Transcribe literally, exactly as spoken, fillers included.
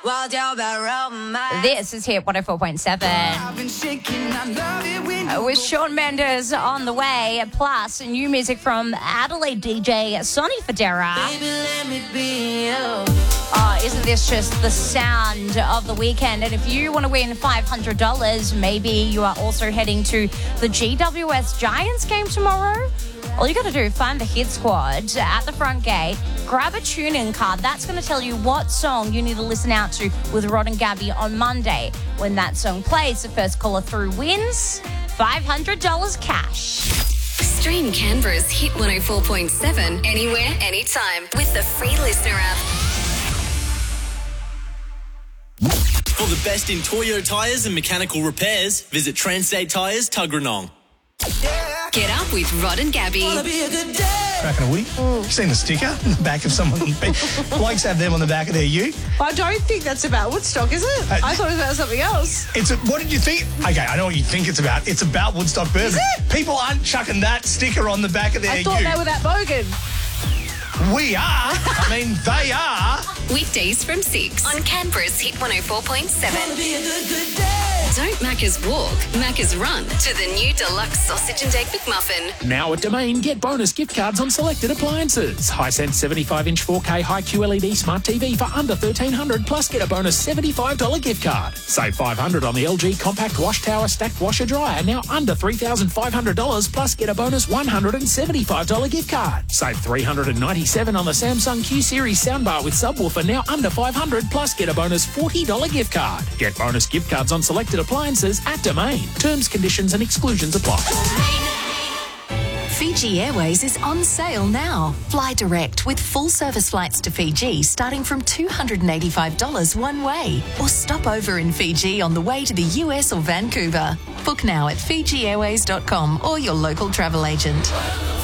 This is Hit one oh four point seven. Uh, with Shawn Mendes on the way, plus new music from Adelaide D J Sonny Fodera. Oh, isn't this just the sound of the weekend? And if you want to win five hundred dollars, maybe you are also heading to the G W S Giants game tomorrow. All you got to do, find the Hit Squad at the front gate, grab a tune-in card. That's going to tell you what song you need to listen out to with Rod and Gabby on Monday. When that song plays, the first caller through wins five hundred dollars cash. Stream Canberra's Hit one oh four point seven anywhere, anytime with the free Listener app. For the best in Toyo tyres and mechanical repairs, visit Transstate Tyres, Tuggeranong. Get up with Rod and Gabby. Cracking a whip. Mm. Seen the sticker on the back of someone. Blokes have them on the back of their ute. I don't think that's about Woodstock, is it? Uh, I thought it was about something else. It's a, what did you think? Okay, I know what you think it's about. It's about Woodstock Bourbon. Is it? People aren't chucking that sticker on the back of their ute. I thought ute. they were that bogan. We are. I mean, they are. Weekdays from six on Canberra's Hit one oh four point seven. Don't Macca's walk, Macca's run to the new deluxe sausage and egg McMuffin. Now at Domain, get bonus gift cards on selected appliances. Hisense seventy-five inch four K high Q L E D smart T V for under thirteen hundred dollars plus get a bonus seventy-five dollars gift card. Save five hundred dollars on the L G compact wash tower stacked washer dryer, now under three thousand five hundred dollars plus get a bonus one hundred seventy-five dollars gift card. Save three hundred ninety-seven dollars on the Samsung Q Series soundbar with subwoofer, now under five hundred dollars plus get a bonus forty dollars gift card. Get bonus gift cards on selected appliances at Domain. Terms, conditions and exclusions apply. Fiji Airways is on sale now. Fly direct with full service flights to Fiji starting from two hundred eighty-five dollars one way. Or stop over in Fiji on the way to the U S or Vancouver. Book now at fiji airways dot com or your local travel agent.